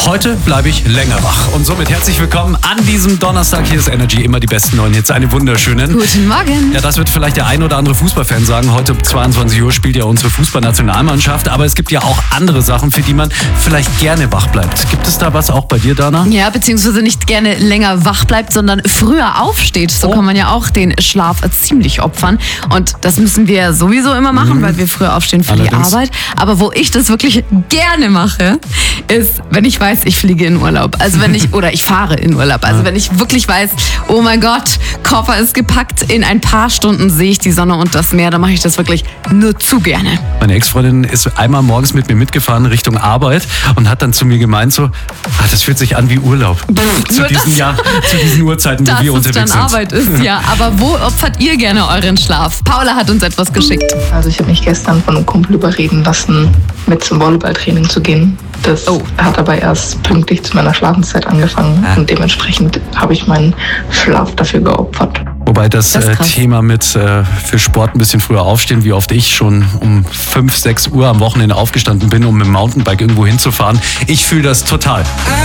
Heute bleibe ich länger wach. Und somit herzlich willkommen an diesem Donnerstag. Hier ist Energy, immer die besten neuen Hits. Eine wunderschönen. Guten Morgen. Ja, das wird vielleicht der ein oder andere Fußballfan sagen. Heute um 22 Uhr spielt ja unsere Fußballnationalmannschaft. Aber es gibt ja auch andere Sachen, für die man vielleicht gerne wach bleibt. Gibt es da was auch bei dir, Dana? Ja, beziehungsweise nicht gerne länger wach bleibt, sondern früher aufsteht. So kann man ja auch den Schlaf ziemlich opfern. Und das müssen wir sowieso immer machen, weil wir früher aufstehen für die Arbeit. Aber wo ich das wirklich gerne mache, ist, wenn ich weiß, ich fliege in Urlaub. Also wenn ich, oder ich fahre in Urlaub. Also wenn ich wirklich weiß, oh mein Gott, Koffer ist gepackt, in ein paar Stunden sehe ich die Sonne und das Meer, dann mache ich das wirklich nur zu gerne. Meine Ex-Freundin ist einmal morgens mit mir mitgefahren Richtung Arbeit und hat dann zu mir gemeint so, das fühlt sich an wie Urlaub. Zu diesen Uhrzeiten, wo wir unterwegs sind. Dass es dann Arbeit ist, ja. Aber wo opfert ihr gerne euren Schlaf? Paula hat uns etwas geschickt. Also ich habe mich gestern von einem Kumpel überreden lassen, mit zum Volleyballtraining zu gehen. Das hat aber erst pünktlich zu meiner Schlafenszeit angefangen und dementsprechend habe ich meinen Schlaf dafür geopfert. Wobei das Thema mit für Sport ein bisschen früher aufstehen, wie oft ich schon um 5, 6 Uhr am Wochenende aufgestanden bin, um mit dem Mountainbike irgendwo hinzufahren. Ich fühle das total.